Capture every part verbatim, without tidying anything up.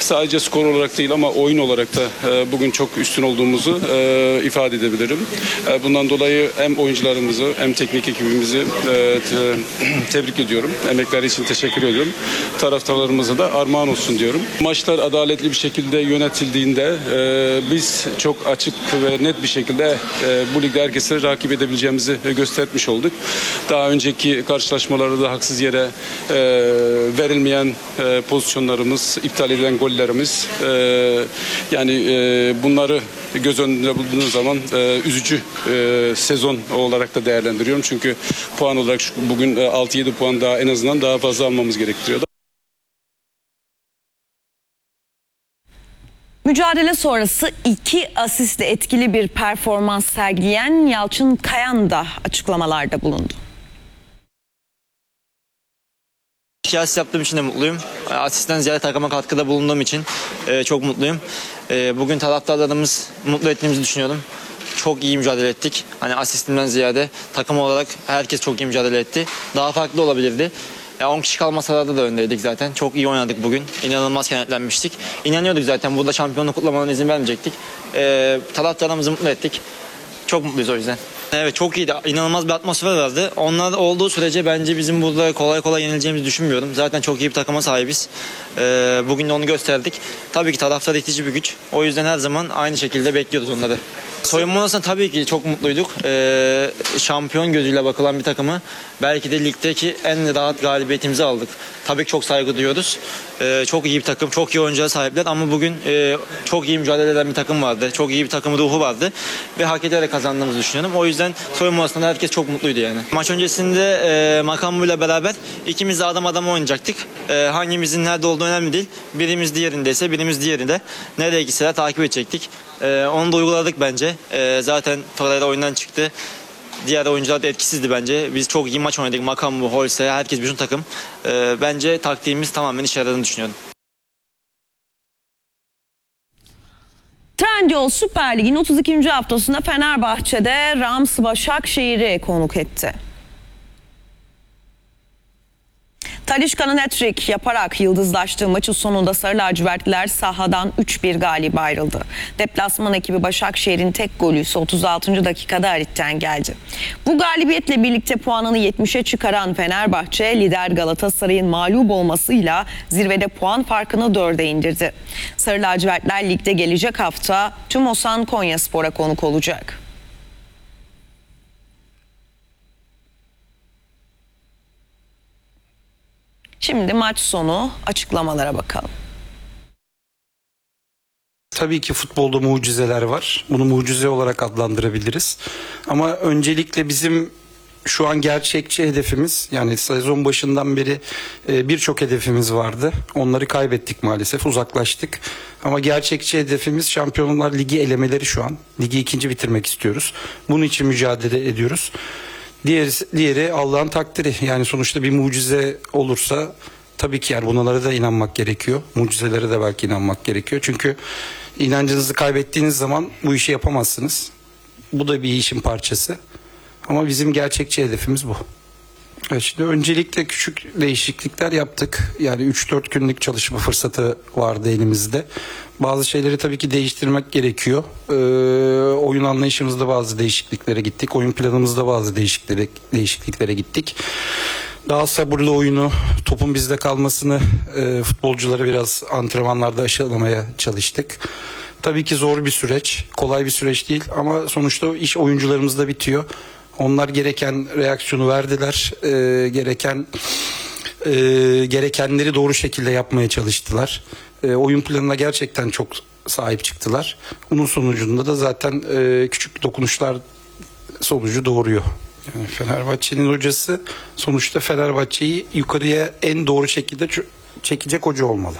sadece skor olarak değil ama oyun olarak da e, bugün çok üstün olduğumuzu e, ifade edebilirim. E, bundan dolayı hem oyuncularımızı hem teknik ekibimizi e, te, tebrik ediyorum. Emekleri için teşekkür ediyorum. Taraftarlarımıza da armağan olsun diyorum. Maçlar adaletli bir şekilde yönetildiğinde e, biz çok açık ve net bir şekilde e, bu ligde herkese rakip edebileceğimizi göstermiş olduk. Daha önceki karşılaşmalarda da haksız yere e, verilmeyen e, pozisyonlarımız, iptal edilen gollerimiz, e, yani e, bunları göz önünde bulunduğunuz zaman e, üzücü e, sezon olarak da değerlendiriyorum. Çünkü puan olarak şu, bugün e, altı yedi puan daha en azından daha fazla almamız gerektiriyordu. Mücadele sonrası iki asistle etkili bir performans sergileyen Yalçın Kayan da açıklamalarda bulundu. İki asist yaptığım için de mutluyum. Asistten ziyade takıma katkıda bulunduğum için e, çok mutluyum. E, bugün taraftarlarımız mutlu ettiğimizi düşünüyorum. Çok iyi mücadele ettik. Hani asistimden ziyade takım olarak herkes çok iyi mücadele etti. Daha farklı olabilirdi. Ya on kişi kalmasalarda da öndeydik zaten. Çok iyi oynadık bugün. İnanılmaz kenetlenmiştik. İnanıyorduk zaten burada şampiyonluk kutlamalarına izin vermeyecektik. E, taraftarlarımızı mutlu ettik. Çok mutluyuz o yüzden. Evet, çok iyiydi. İnanılmaz bir atmosfer vardı. Onlar olduğu sürece bence bizim burada kolay kolay yenileceğimizi düşünmüyorum. Zaten çok iyi bir takıma sahibiz. Ee, bugün de onu gösterdik. Tabii ki taraftar itici bir güç. O yüzden her zaman aynı şekilde bekliyoruz onları. Soyunma odasında tabii ki çok mutluyduk. Ee, şampiyon gözüyle bakılan bir takımı belki de ligdeki en rahat galibiyetimizi aldık. Tabii ki çok saygı duyuyoruz. Ee, çok iyi bir takım, çok iyi oyunculara sahipler ama bugün e, çok iyi mücadele eden bir takım vardı. Çok iyi bir takım ruhu vardı ve hak ederek kazandığımızı düşünüyorum. O yüzden soyunma odasında herkes çok mutluydu yani. Maç öncesinde e, Makambu ile beraber ikimiz de adam adama oynayacaktık. E, hangimizin nerede olduğu önemli değil. Birimiz diğerindeyse birimiz diğerinde. Nereye gitseler takip edecektik. E, onu da uyguladık bence. E, zaten Torreira oyundan çıktı. Diğer oyuncular da etkisizdi bence. Biz çok iyi maç oynadık. Makambu, Holse, herkes bütün takım. E, bence taktiğimiz tamamen işe yaradığını düşünüyorum. Trendyol Süper Lig'in otuz ikinci haftasında Fenerbahçe'de Rams Başakşehir'i konuk etti. Talisca'nın hat-trick yaparak yıldızlaştığı maçın sonunda Sarı Lacivertliler sahadan üç bir galip ayrıldı. Deplasman ekibi Başakşehir'in tek golü ise otuz altıncı dakikada Harit'ten geldi. Bu galibiyetle birlikte puanını yetmişe çıkaran Fenerbahçe, lider Galatasaray'ın mağlup olmasıyla zirvede puan farkını dörde indirdi. Sarı Lacivertler ligde gelecek hafta Tümosan Konyaspor'a konuk olacak. Şimdi maç sonu açıklamalara bakalım. Tabii ki futbolda mucizeler var. Bunu mucize olarak adlandırabiliriz. Ama öncelikle bizim şu an gerçekçi hedefimiz, yani sezon başından beri birçok hedefimiz vardı. Onları kaybettik maalesef, uzaklaştık. Ama gerçekçi hedefimiz Şampiyonlar Ligi elemeleri şu an. Ligi ikinci bitirmek istiyoruz. Bunun için mücadele ediyoruz. Diğeri, diğeri Allah'ın takdiri. Yani sonuçta bir mucize olursa tabii ki yani bunlara da inanmak gerekiyor. Mucizelere de belki inanmak gerekiyor. Çünkü inancınızı kaybettiğiniz zaman bu işi yapamazsınız. Bu da bir işin parçası. Ama bizim gerçekçi hedefimiz bu. Evet, şimdi öncelikle küçük değişiklikler yaptık. Yani üç dört günlük çalışma fırsatı vardı elimizde. Bazı şeyleri tabii ki değiştirmek gerekiyor. Ee, oyun anlayışımızda bazı değişikliklere gittik. Oyun planımızda bazı değişikliklere, değişikliklere gittik. Daha sabırlı oyunu, topun bizde kalmasını e, futbolcuları biraz antrenmanlarda aşılamaya çalıştık. Tabii ki zor bir süreç, kolay bir süreç değil ama sonuçta iş oyuncularımızda bitiyor. Onlar gereken reaksiyonu verdiler, e, gereken e, gerekenleri doğru şekilde yapmaya çalıştılar. E, oyun planına gerçekten çok sahip çıktılar. Bunun sonucunda da zaten e, küçük dokunuşlar sonucu doğuruyor. Yani Fenerbahçe'nin hocası sonuçta Fenerbahçe'yi yukarıya en doğru şekilde çekecek hoca olmalı.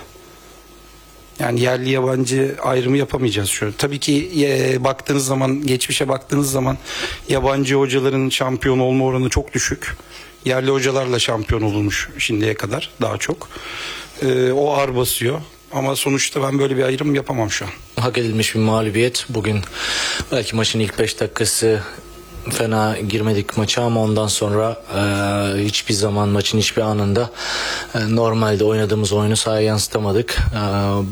Yani yerli yabancı ayrımı yapamayacağız şu an. Tabii ki e, baktığınız zaman, geçmişe baktığınız zaman yabancı hocaların şampiyon olma oranı çok düşük. Yerli hocalarla şampiyon olunmuş şimdiye kadar daha çok. E, o ağır basıyor. Ama sonuçta ben böyle bir ayrım yapamam şu an. Hak edilmiş bir mağlubiyet. Bugün belki maçın ilk beş dakikası fena girmedik maça ama ondan sonra e, hiçbir zaman maçın hiçbir anında e, normalde oynadığımız oyunu sahaya yansıtamadık. E,